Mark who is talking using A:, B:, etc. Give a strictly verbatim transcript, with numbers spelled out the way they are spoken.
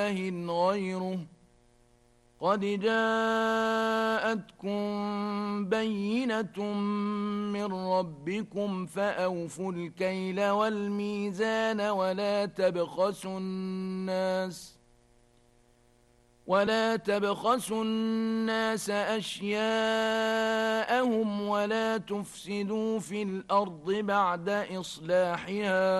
A: غيره قد جاءتكم بينة من ربكم فأوفوا الكيل والميزان ولا تبخسوا الناس ولا تبخسوا الناس أشياءهم ولا تفسدوا في الأرض بعد إصلاحها